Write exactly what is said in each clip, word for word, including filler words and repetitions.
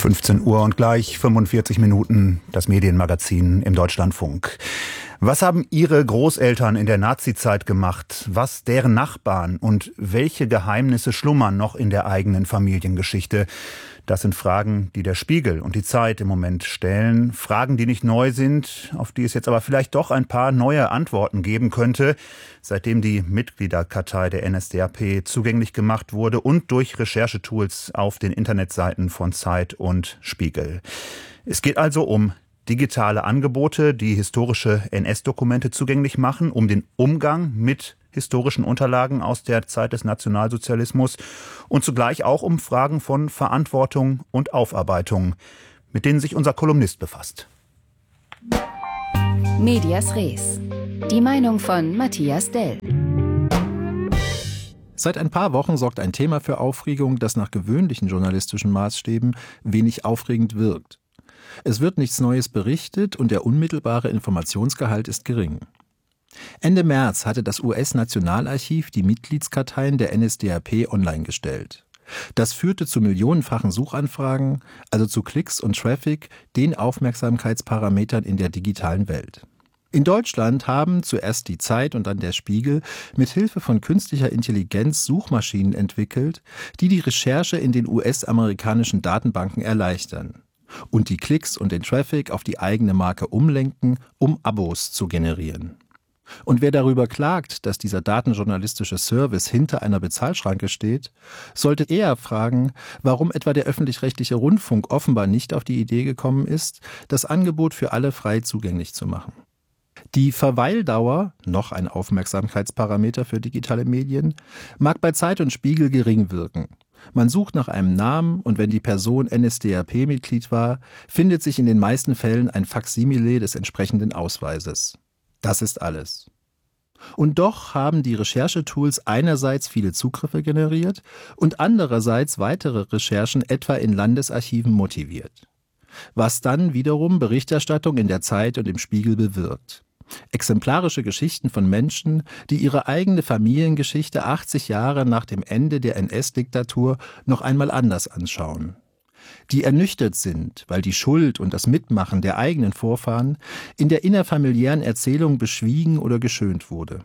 fünfzehn Uhr und gleich fünfundvierzig Minuten, das Medienmagazin im Deutschlandfunk. Was haben Ihre Großeltern in der Nazizeit gemacht? Was deren Nachbarn? Und welche Geheimnisse schlummern noch in der eigenen Familiengeschichte? Das sind Fragen, die der Spiegel und die Zeit im Moment stellen. Fragen, die nicht neu sind, auf die es jetzt aber vielleicht doch ein paar neue Antworten geben könnte, seitdem die Mitgliederkartei der N S D A P zugänglich gemacht wurde und durch Recherchetools auf den Internetseiten von Zeit und Spiegel. Es geht also um digitale Angebote, die historische N S-Dokumente zugänglich machen, um den Umgang mit historischen Unterlagen aus der Zeit des Nationalsozialismus und zugleich auch um Fragen von Verantwortung und Aufarbeitung, mit denen sich unser Kolumnist befasst. Medias Res. Die Meinung von Matthias Dell. Seit ein paar Wochen sorgt ein Thema für Aufregung, das nach gewöhnlichen journalistischen Maßstäben wenig aufregend wirkt. Es wird nichts Neues berichtet und der unmittelbare Informationsgehalt ist gering. Ende März hatte das U S-Nationalarchiv die Mitgliedskarteien der N S D A P online gestellt. Das führte zu millionenfachen Suchanfragen, also zu Klicks und Traffic, den Aufmerksamkeitsparametern in der digitalen Welt. In Deutschland haben zuerst die Zeit und dann der Spiegel mit Hilfe von künstlicher Intelligenz Suchmaschinen entwickelt, die die Recherche in den U S-amerikanischen Datenbanken erleichtern und die Klicks und den Traffic auf die eigene Marke umlenken, um Abos zu generieren. Und wer darüber klagt, dass dieser datenjournalistische Service hinter einer Bezahlschranke steht, sollte eher fragen, warum etwa der öffentlich-rechtliche Rundfunk offenbar nicht auf die Idee gekommen ist, das Angebot für alle frei zugänglich zu machen. Die Verweildauer, noch ein Aufmerksamkeitsparameter für digitale Medien, mag bei Zeit und Spiegel gering wirken. Man sucht nach einem Namen und wenn die Person N S D A P-Mitglied war, findet sich in den meisten Fällen ein Faksimile des entsprechenden Ausweises. Das ist alles. Und doch haben die Recherchetools einerseits viele Zugriffe generiert und andererseits weitere Recherchen etwa in Landesarchiven motiviert. Was dann wiederum Berichterstattung in der Zeit und im Spiegel bewirkt. Exemplarische Geschichten von Menschen, die ihre eigene Familiengeschichte achtzig Jahre nach dem Ende der N S-Diktatur noch einmal anders anschauen. Die ernüchtert sind, weil die Schuld und das Mitmachen der eigenen Vorfahren in der innerfamiliären Erzählung beschwiegen oder geschönt wurde.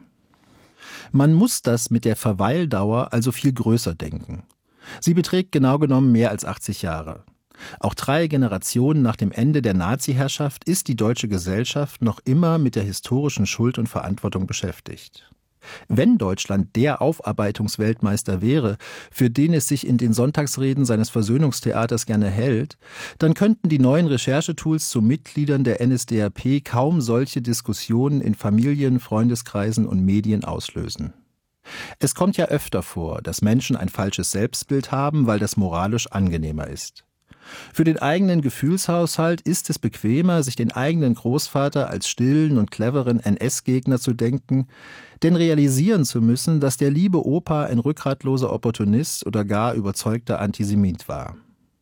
Man muss das mit der Verweildauer also viel größer denken. Sie beträgt genau genommen mehr als achtzig Jahre. Auch drei Generationen nach dem Ende der Nazi-Herrschaft ist die deutsche Gesellschaft noch immer mit der historischen Schuld und Verantwortung beschäftigt. Wenn Deutschland der Aufarbeitungsweltmeister wäre, für den es sich in den Sonntagsreden seines Versöhnungstheaters gerne hält, dann könnten die neuen Recherchetools zu Mitgliedern der N S D A P kaum solche Diskussionen in Familien, Freundeskreisen und Medien auslösen. Es kommt ja öfter vor, dass Menschen ein falsches Selbstbild haben, weil das moralisch angenehmer ist. Für den eigenen Gefühlshaushalt ist es bequemer, sich den eigenen Großvater als stillen und cleveren N S-Gegner zu denken, denn realisieren zu müssen, dass der liebe Opa ein rückgratloser Opportunist oder gar überzeugter Antisemit war.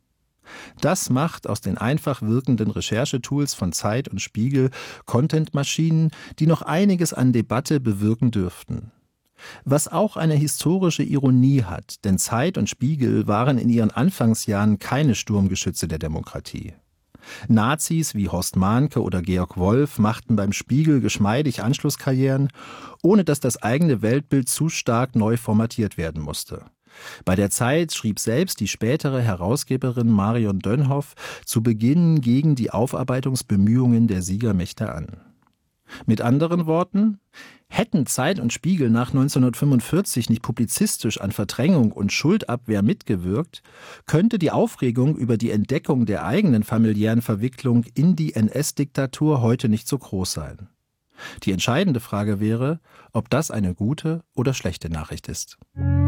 Das macht aus den einfach wirkenden Recherchetools von Zeit und Spiegel Contentmaschinen, die noch einiges an Debatte bewirken dürften. Was auch eine historische Ironie hat, denn Zeit und Spiegel waren in ihren Anfangsjahren keine Sturmgeschütze der Demokratie. Nazis wie Horst Mahnke oder Georg Wolf machten beim Spiegel geschmeidig Anschlusskarrieren, ohne dass das eigene Weltbild zu stark neu formatiert werden musste. Bei der Zeit schrieb selbst die spätere Herausgeberin Marion Dönhoff zu Beginn gegen die Aufarbeitungsbemühungen der Siegermächte an. Mit anderen Worten, hätten Zeit und Spiegel nach neunzehnhundertfünfundvierzig nicht publizistisch an Verdrängung und Schuldabwehr mitgewirkt, könnte die Aufregung über die Entdeckung der eigenen familiären Verwicklung in die N S-Diktatur heute nicht so groß sein. Die entscheidende Frage wäre, ob das eine gute oder schlechte Nachricht ist.